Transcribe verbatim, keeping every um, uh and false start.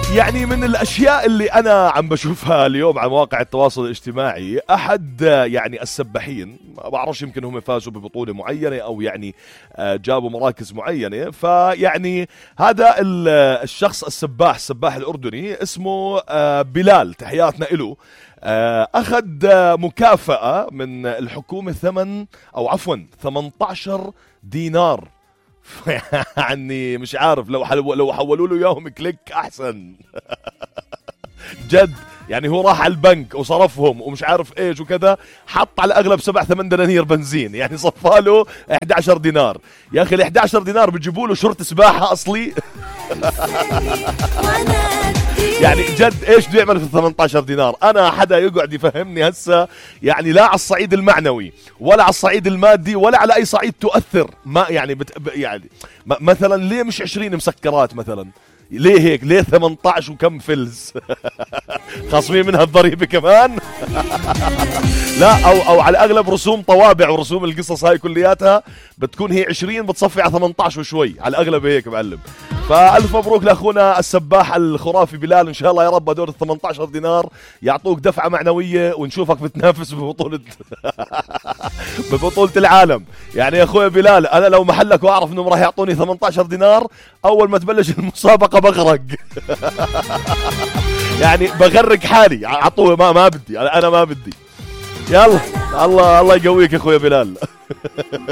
يعني من الأشياء اللي أنا عم بشوفها اليوم على مواقع التواصل الاجتماعي، أحد يعني السباحين، ما بعرفش يمكن هم فازوا ببطولة معينة أو يعني جابوا مراكز معينة، فيعني هذا الشخص السباح السباح الأردني اسمه بلال، تحياتنا إله، أخذ مكافأة من الحكومة ثمن أو عفوا ثمانية عشر دينار. يعني مش عارف لو حلو لو حولوا له اياهم كليك احسن. جد يعني هو راح على البنك وصرفهم ومش عارف ايش وكذا، حط على الاغلب سبع ثمان دنانير بنزين، يعني صفاله احد عشر دينار. يا اخي ال احد عشر دينار بتجيبوا له شورت سباحه اصلي. يعني جد ايش بده يعمل في ثمانية عشر دينار؟ انا حدا يقعد يفهمني هسه، يعني لا على الصعيد المعنوي ولا على الصعيد المادي ولا على اي صعيد تؤثر، ما يعني بت... يعني مثلا ليه مش عشرين مسكرات مثلا؟ ليه هيك؟ ليه ثمانية عشر وكم فلس؟ خاصمين منها الضريبه كمان. لا او او على الاغلب رسوم طوابع ورسوم القصص هاي كلياتها بتكون هي عشرين بتصفي على ثمانية عشر وشوي، على الاغلب هيك معلم. فالف مبروك لاخونا السباح الخرافي بلال، ان شاء الله يا رب هدول ال ثمانية عشر دينار يعطوك دفعه معنويه ونشوفك بتنافس ببطوله ببطوله العالم. يعني يا اخوي بلال، انا لو محلك واعرف انهم راح يعطوني ثمانية عشر دينار، اول ما تبلش المسابقه بغرق. يعني بغرق حالي، عطوه، ما ما بدي، انا ما بدي. يلا الله الله يقويك يا اخوي بلال.